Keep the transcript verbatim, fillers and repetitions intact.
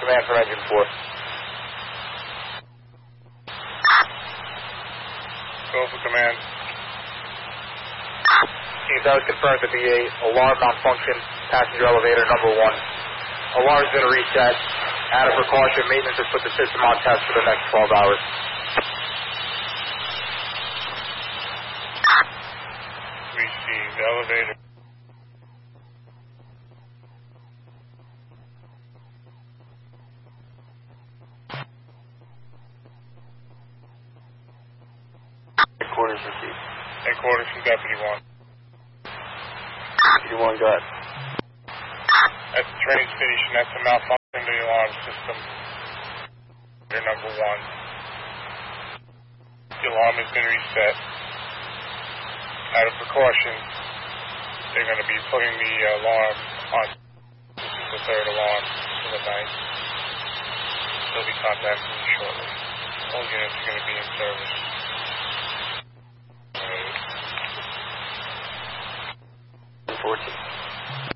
command from engine four. Go for command. Chief, that was confirmed to be a alarm malfunction, passenger elevator number one. Alarm's been reset. Out of precaution, maintenance has put the system on test for the next twelve hours. Received. Elevator. Headquarters received. Headquarters from Deputy one. Deputy one, go ahead. At the train station, that's a malfunction in the alarm system. They're number one. The alarm has been reset. Out of precaution, they're going to be putting the alarm on. This is the third alarm for the night. They'll be contacting you shortly. All units are going to be in service. fourteen.